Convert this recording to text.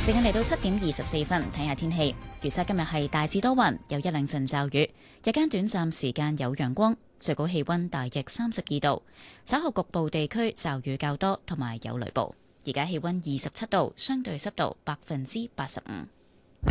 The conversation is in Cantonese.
時間嚟到7:24，睇下天氣。預測今日係大致多雲，有一兩陣驟雨，日間短暫時間有陽光，最高氣溫大約32度。稍後局部地區驟雨較多，同埋有雷暴。而家氣溫27度，相對濕度85%。